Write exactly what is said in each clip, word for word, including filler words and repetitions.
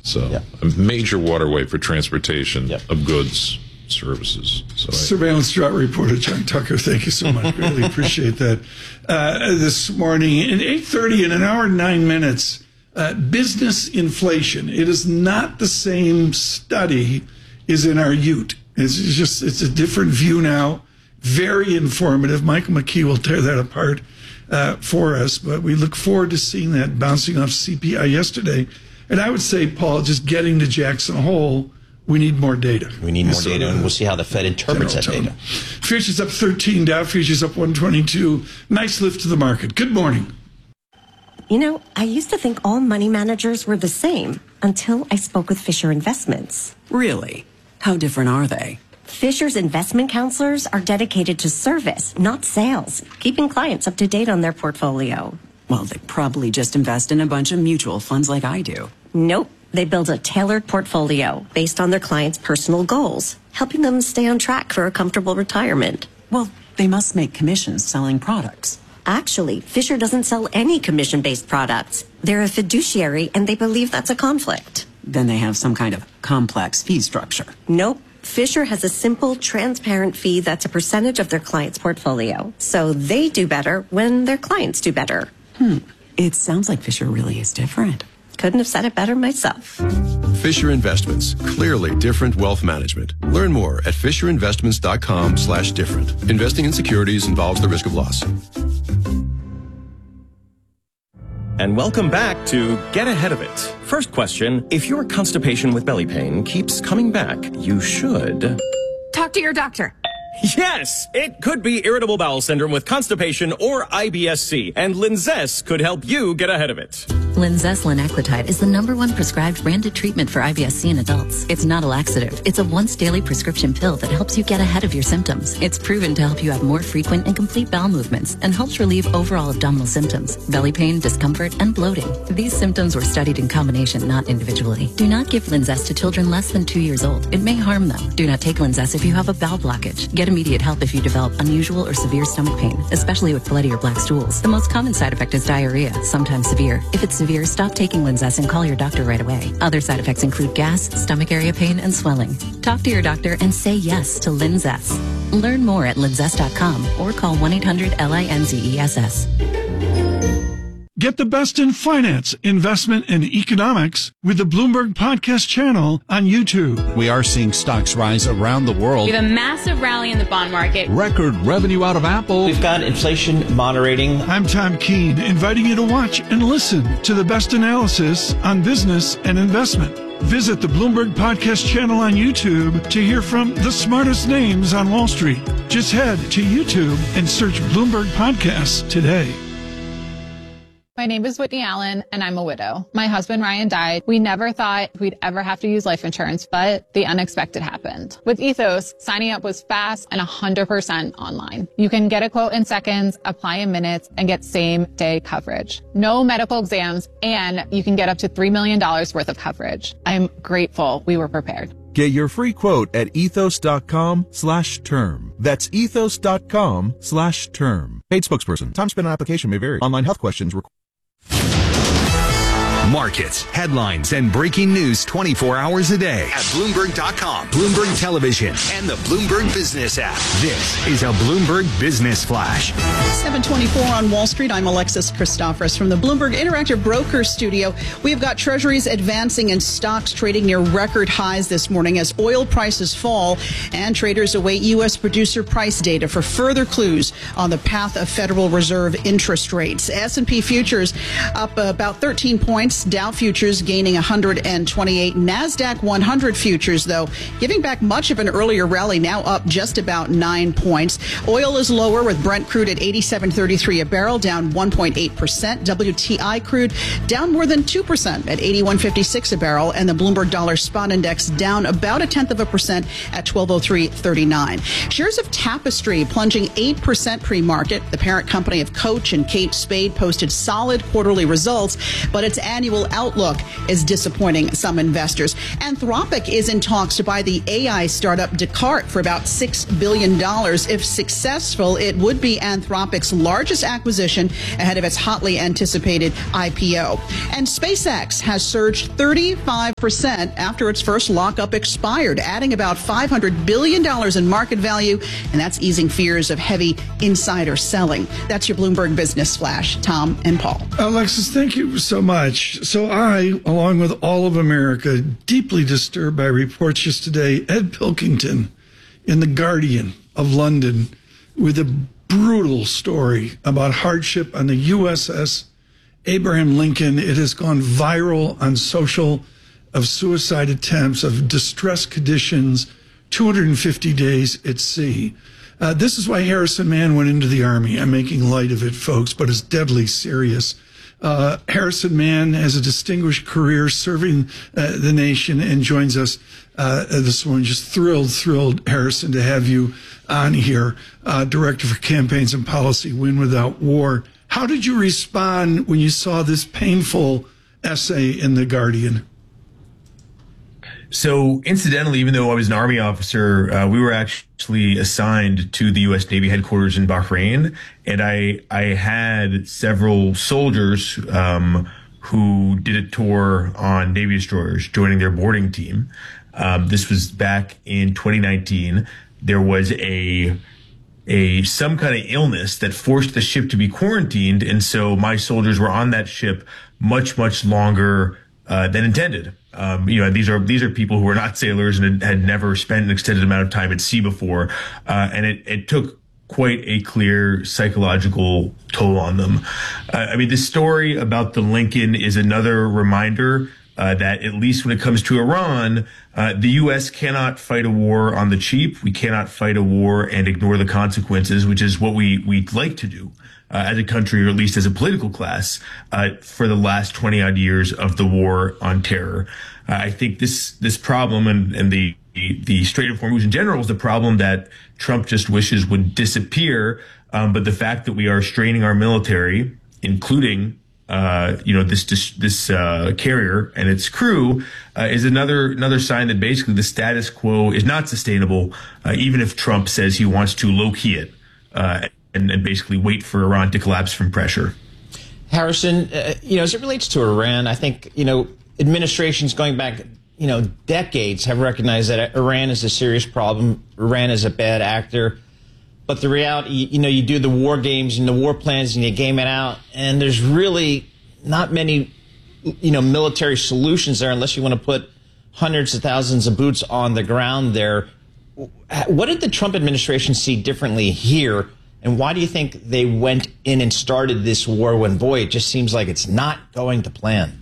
So yep. a major waterway for transportation yep. of goods, services. So Surveillance drought reporter John Tucker, thank you so much. Really appreciate that. Uh, this morning at eight thirty, in an hour and nine minutes, uh, business inflation. It is not the same study as in our Ute. It's just, it's a different view now. Very informative. Michael McKee will tear that apart uh, for us, but we look forward to seeing that bouncing off C P I yesterday. And I would say, Paul, just getting to Jackson Hole, we need more data. We need more so data, and we'll see how the Fed interprets that tone. data. Futures up thirteen, Dow futures up one twenty-two. Nice lift to the market. Good morning. You know, I used to think all money managers were the same until I spoke with Fisher Investments. Really? How different are they? Fisher's investment counselors are dedicated to service, not sales, keeping clients up to date on their portfolio. Well, they probably just invest in a bunch of mutual funds like I do. Nope. They build a tailored portfolio based on their clients' personal goals, helping them stay on track for a comfortable retirement. Well, they must make commissions selling products. Actually, Fisher doesn't sell any commission-based products. They're a fiduciary, and they believe that's a conflict. Then they have some kind of complex fee structure. Nope. Fisher has a simple, transparent fee that's a percentage of their client's portfolio. So they do better when their clients do better. Hmm. It sounds like Fisher really is different. Couldn't have said it better myself. Fisher Investments. Clearly different wealth management. Learn more at fisherinvestments.com slash different. Investing in securities involves the risk of loss. And welcome back to Get Ahead of It. First question, if your constipation with belly pain keeps coming back, you should... talk to your doctor. Yes, it could be irritable bowel syndrome with constipation or I B S C, and Linzess could help you get ahead of it. Linzess linaclotide is the number one prescribed branded treatment for I B S C in adults. It's not a laxative. It's a once daily prescription pill that helps you get ahead of your symptoms. It's proven to help you have more frequent and complete bowel movements and helps relieve overall abdominal symptoms, belly pain, discomfort, and bloating. These symptoms were studied in combination, not individually. Do not give Linzess to children less than two years old. It may harm them. Do not take Linzess if you have a bowel blockage. Get immediate help if you develop unusual or severe stomach pain, especially with bloody or black stools. The most common side effect is diarrhea, sometimes severe. If it's severe, stop taking Linzess and call your doctor right away. Other side effects include gas, stomach area pain, and swelling. Talk to your doctor and say yes to Linzess. Learn more at linzess dot com or call one eight hundred L I N Z E S S. Get the best in finance, investment, and economics with the Bloomberg Podcast channel on YouTube. We are seeing stocks rise around the world. We have a massive rally in the bond market. Record revenue out of Apple. We've got inflation moderating. I'm Tom Keene, inviting you to watch and listen to the best analysis on business and investment. Visit the Bloomberg Podcast channel on YouTube to hear from the smartest names on Wall Street. Just head to YouTube and search Bloomberg Podcasts today. My name is Whitney Allen, and I'm a widow. My husband, Ryan, died. We never thought we'd ever have to use life insurance, but the unexpected happened. With Ethos, signing up was fast and one hundred percent online. You can get a quote in seconds, apply in minutes, and get same-day coverage. No medical exams, and you can get up to three million dollars worth of coverage. I'm grateful we were prepared. Get your free quote at ethos.com slash term. That's ethos.com slash term. Paid spokesperson. Time spent on application may vary. Online health questions require. Markets, headlines, and breaking news twenty-four hours a day at Bloomberg dot com, Bloomberg Television, and the Bloomberg Business app. This is a Bloomberg Business Flash. seven twenty-four on Wall Street. I'm Alexis Christoforous from the Bloomberg Interactive Brokers Studio. We've got treasuries advancing and stocks trading near record highs this morning as oil prices fall and traders await U S producer price data for further clues on the path of Federal Reserve interest rates. S and P futures up about thirteen points. Dow futures gaining one hundred twenty-eight. NASDAQ one hundred futures, though, giving back much of an earlier rally, now up just about nine points. Oil is lower with Brent crude at eighty-seven thirty-three a barrel, down one point eight percent. W T I crude down more than two percent at eighty-one fifty-six a barrel. And the Bloomberg Dollar Spot Index down about a tenth of a percent at twelve oh three thirty-nine. Shares of Tapestry plunging eight percent pre-market. The parent company of Coach and Kate Spade posted solid quarterly results, but its annual annual outlook is disappointing some investors. Anthropic is in talks to buy the A I startup Descartes for about six billion dollars. If successful, it would be Anthropic's largest acquisition ahead of its hotly anticipated I P O. And SpaceX has surged thirty-five percent after its first lockup expired, adding about five hundred billion dollars in market value, and that's easing fears of heavy insider selling. That's your Bloomberg Business Flash. Tom and Paul. Alexis, thank you so much. So I, along with all of America, deeply disturbed by reports just today, Ed Pilkington in The Guardian of London with a brutal story about hardship on the U S S Abraham Lincoln. It has gone viral on social, of suicide attempts, of distress conditions, two hundred fifty days at sea. Uh, this is why Harrison Mann went into the Army. I'm making light of it, folks, but it's deadly serious. Uh, Harrison Mann has a distinguished career serving uh, the nation and joins us uh, this morning. Just thrilled, thrilled, Harrison, to have you on here, uh, Director for Campaigns and Policy, Win Without War. How did you respond when you saw this painful essay in The Guardian? So, incidentally, even though I was an Army officer, uh, we were actually assigned to the U S Navy headquarters in Bahrain, and I I had several soldiers um, who did a tour on Navy destroyers, joining their boarding team. Um, this was back in twenty nineteen. There was a a some kind of illness that forced the ship to be quarantined, and so my soldiers were on that ship much much longer uh, than intended. Um, you know, these are these are people who are not sailors and had, had never spent an extended amount of time at sea before, uh, and it, it took quite a clear psychological toll on them. Uh, I mean, the story about the Lincoln is another reminder uh, that at least when it comes to Iran, uh, the U S cannot fight a war on the cheap. We cannot fight a war and ignore the consequences, which is what we we like to do. Uh, as a country, or at least as a political class, uh, for the last twenty odd years of the war on terror. Uh, I think this this problem and, and the, the Strait of Hormuz in general is the problem that Trump just wishes would disappear. Um, but the fact that we are straining our military, including uh, you know this this, this uh, carrier and its crew, uh, is another another sign that basically the status quo is not sustainable, uh, even if Trump says he wants to low key it. Uh, And, and basically wait for Iran to collapse from pressure. Harrison, uh, you know, as it relates to Iran, I think, you know, administrations going back, you know, decades have recognized that Iran is a serious problem. Iran is a bad actor. But the reality, you know, you do the war games and the war plans and you game it out, and there's really not many, you know, military solutions there unless you want to put hundreds of thousands of boots on the ground there. What did the Trump administration see differently here? And why do you think they went in and started this war when, boy, it just seems like it's not going to plan?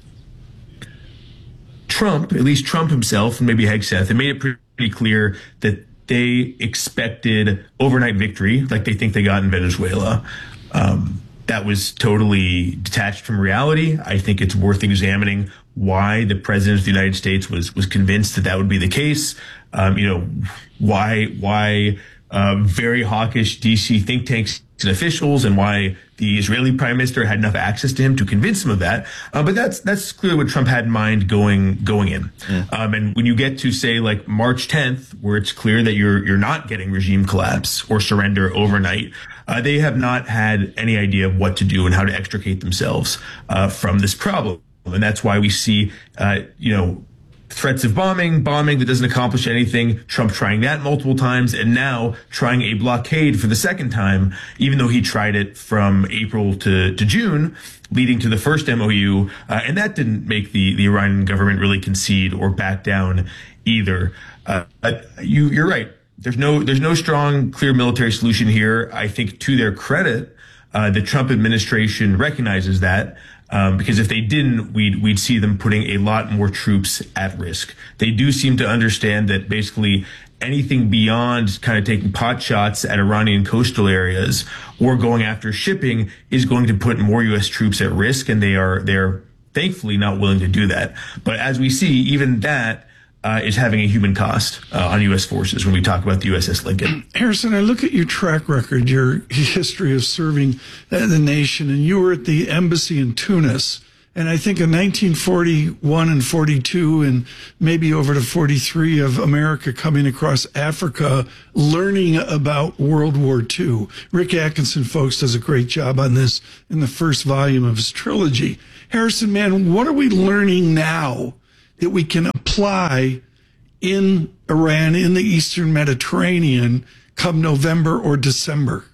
Trump, at least Trump himself, and maybe Hegseth, it made it pretty clear that they expected overnight victory, like they think they got in Venezuela. Um, that was totally detached from reality. I think it's worth examining why the president of the United States was was convinced that that would be the case. Um, you know, why why. Uh, very hawkish D C think tanks and officials, and why the Israeli prime minister had enough access to him to convince him of that. Uh, but that's that's clearly what Trump had in mind going going in. Mm. Um, and when you get to say like March tenth, where it's clear that you're you're not getting regime collapse or surrender overnight, uh, they have not had any idea of what to do and how to extricate themselves uh, from this problem. And that's why we see, uh, you know. threats of bombing, bombing that doesn't accomplish anything, Trump trying that multiple times, and now trying a blockade for the second time, even though he tried it from April to, to June, leading to the first M O U. Uh, and that didn't make the, the Iranian government really concede or back down either. Uh, you, you're right. There's no, there's no strong, clear military solution here. I think to their credit, uh, the Trump administration recognizes that. Um, because if they didn't, we'd, we'd see them putting a lot more troops at risk. They do seem to understand that basically anything beyond kind of taking pot shots at Iranian coastal areas or going after shipping is going to put more U S troops at risk, and they are, they're thankfully not willing to do that. But as we see, even that Uh, is having a human cost uh, on U S forces when we talk about the U S S Lincoln. Harrison, I look at your track record, your history of serving uh, the nation, and you were at the embassy in Tunis And I think in nineteen forty-one and forty-two and maybe over to forty-three of America coming across Africa, learning about World War Two. Rick Atkinson, folks, does a great job on this in the first volume of his trilogy. Harrison, man, what are we learning now that we can apply in Iran, in the Eastern Mediterranean, come November or December?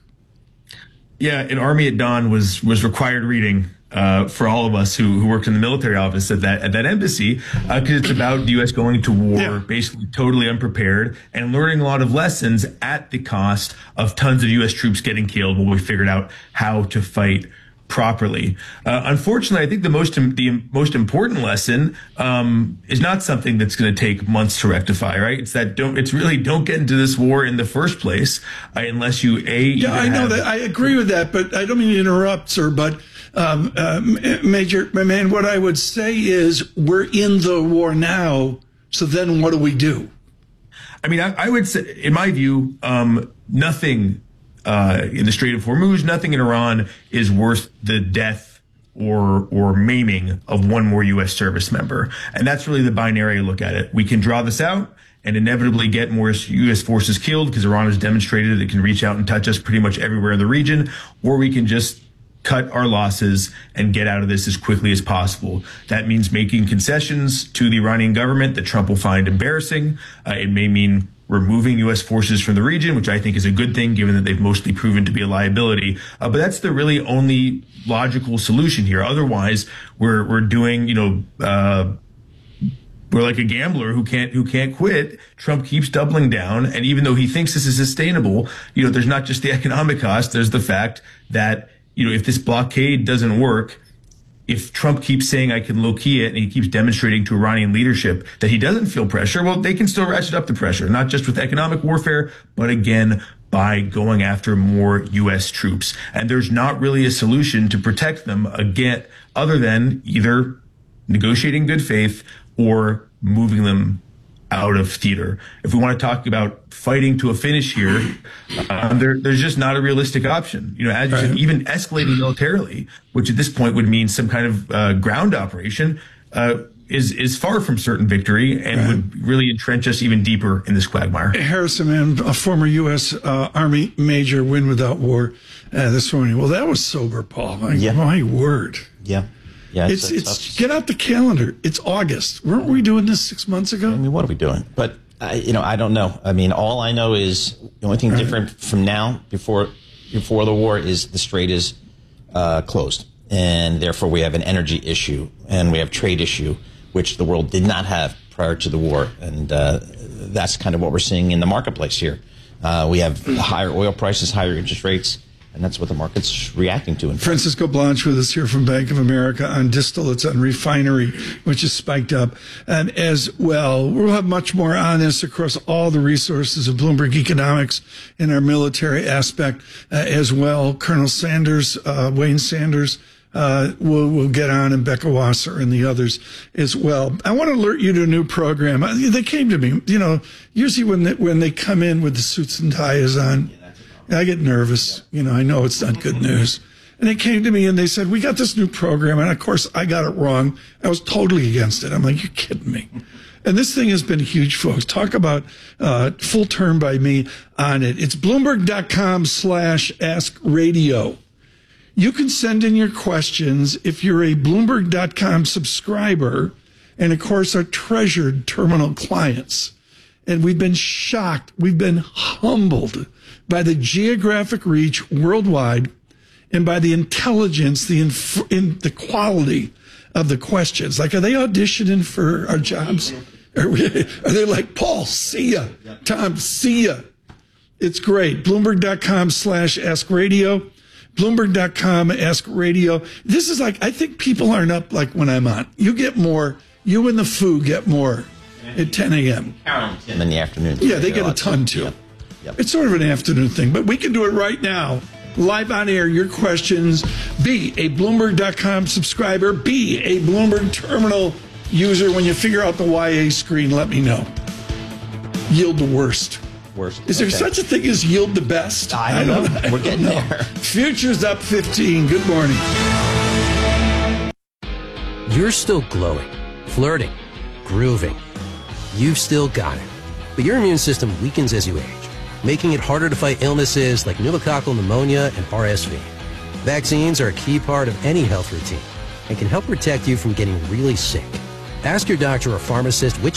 Yeah, an Army at Dawn was was required reading uh, for all of us who, who worked in the military office at that at that embassy, because uh, it's about the U S going to war, yeah. basically totally unprepared, and learning a lot of lessons at the cost of tons of U S troops getting killed while we figured out how to fight properly. Uh, unfortunately, I think the most the most important lesson um, is not something that's going to take months to rectify. Right? It's that don't. It's really don't get into this war in the first place uh, unless you a. Yeah, I know that. I agree with that, but I don't mean to interrupt, sir. But um, uh, Major, my man, what I would say is we're in the war now. So then, what do we do? I mean, I, I would say, in my view, um, nothing. Uh, in the Strait of Hormuz, nothing in Iran is worth the death or or maiming of one more U S service member. And that's really the binary look at it. We can draw this out and inevitably get more U S forces killed because Iran has demonstrated it can reach out and touch us pretty much everywhere in the region, or we can just cut our losses and get out of this as quickly as possible. That means making concessions to the Iranian government that Trump will find embarrassing. Uh, it may mean removing U S forces from the region, which I think is a good thing, given that they've mostly proven to be a liability. Uh, but that's the really only logical solution here. Otherwise, we're we're doing, you know, uh, we're like a gambler who can't who can't quit. Trump keeps doubling down, and even though he thinks this is sustainable, you know, there's not just the economic cost. There's the fact that, you know, if this blockade doesn't work, if Trump keeps saying I can low-key it and he keeps demonstrating to Iranian leadership that he doesn't feel pressure, well, they can still ratchet up the pressure, not just with economic warfare, but again, by going after more U S troops. And there's not really a solution to protect them again, other than either negotiating good faith or moving them out of theater. If we want to talk about fighting to a finish here, um, there, there's just not a realistic option. You know, as you said, even escalating militarily, which at this point would mean some kind of uh, ground operation, uh, is is far from certain victory and right. would really entrench us even deeper in this quagmire. Harrison, man, a former U S Uh, Army major, win without war uh, this morning. Well, that was sober, Paul. My, yeah. my word. Yeah. Yeah, it's it's, it's get out the calendar. It's August. Weren't we doing this six months ago? I mean, what are we doing? But I, you know, I don't know. I mean, all I know is the only thing right. different from now before before the war is the strait is uh, closed, and therefore we have an energy issue and we have trade issue, which the world did not have prior to the war, and uh, that's kind of what we're seeing in the marketplace here. Uh, we have higher oil prices, higher interest rates. And that's what the market's reacting to. Francisco Blanch with us here from Bank of America on distillates, on refinery, which is spiked up. And as well, we'll have much more on this across all the resources of Bloomberg Economics in our military aspect uh, as well. Colonel Sanders, uh, Wayne Sanders, uh, will will get on, and Becca Wasser and the others as well. I want to alert you to a new program. They came to me, you know, usually when they, when they come in with the suits and ties on, I get nervous. You know, I know it's not good news. And they came to me and they said, we got this new program. And of course, I got it wrong. I was totally against it. I'm like, you're kidding me. And this thing has been huge, folks. Talk about uh, full term by me on it. It's Bloomberg.com slash ask radio. You can send in your questions if you're a Bloomberg dot com subscriber and, of course, our treasured terminal clients. And we've been shocked. We've been humbled by the geographic reach worldwide and by the intelligence, the inf- in the quality of the questions. Like, are they auditioning for our jobs? Are, we, are they like, Paul, see ya. Tom, see ya. It's great. Bloomberg.com slash ask radio. Bloomberg.com ask radio. This is like, I think people aren't up like when I'm on. You get more. You and the Foo get more at ten a.m. Carol and Tim in the afternoon. Yeah, they get a ton too. Yep. Yep. It's sort of an afternoon thing, but we can do it right now. Live on air, your questions. Be a Bloomberg dot com subscriber. Be a Bloomberg terminal user. When you figure out the Y A screen, let me know. Yield the worst. Worst. Is there okay. such a thing as yield the best? I don't, I don't know. We're getting know. there. Futures up fifteen. Good morning. You're still glowing, flirting, grooving. You've still got it. But your immune system weakens as you age, making it harder to fight illnesses like pneumococcal pneumonia and R S V. Vaccines are a key part of any health routine and can help protect you from getting really sick. Ask your doctor or pharmacist which